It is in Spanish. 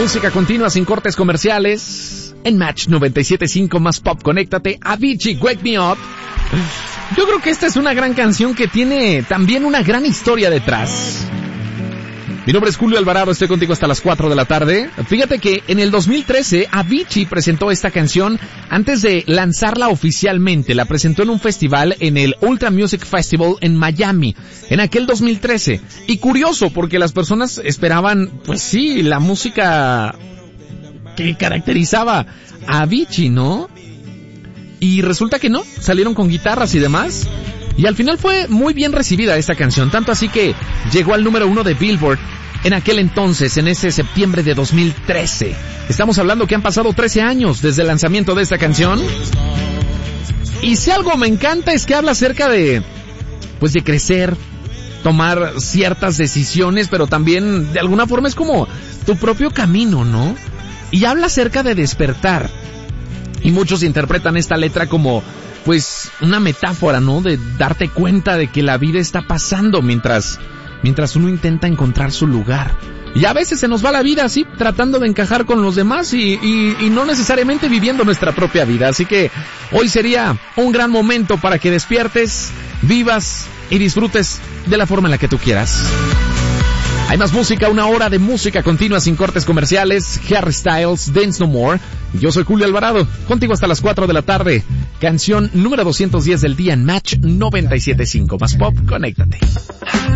música continua sin cortes comerciales. En Match 97.5 más pop, conéctate. Avicii, Wake Me Up. Yo creo que esta es una gran canción que tiene también una gran historia detrás. Mi nombre es Julio Alvarado, estoy contigo hasta las 4 de la tarde. Fíjate que en el 2013 Avicii presentó esta canción antes de lanzarla oficialmente. La presentó en un festival en el Ultra Music Festival en Miami, en aquel 2013. Y curioso, porque las personas esperaban, pues sí, la música que caracterizaba a Avicii, ¿no? Y resulta que no, salieron con guitarras y demás. Y al final fue muy bien recibida esta canción, tanto así que llegó al número 1 de Billboard en aquel entonces, en ese septiembre de 2013. Estamos hablando que han pasado 13 años desde el lanzamiento de esta canción. Y si algo me encanta es que habla acerca de, pues de crecer, tomar ciertas decisiones, pero también de alguna forma es como tu propio camino, ¿no? Y habla acerca de despertar. Y muchos interpretan esta letra como, pues, una metáfora, ¿no? De darte cuenta de que la vida está pasando mientras uno intenta encontrar su lugar. Y a veces se nos va la vida así, tratando de encajar con los demás y no necesariamente viviendo nuestra propia vida. Así que hoy sería un gran momento para que despiertes, vivas y disfrutes de la forma en la que tú quieras. Hay más música, una hora de música continua sin cortes comerciales. Harry Styles, Dance No More. Yo soy Julio Alvarado, contigo hasta las 4 de la tarde. Canción número 210 del día en Match 97.5. Más pop, conéctate.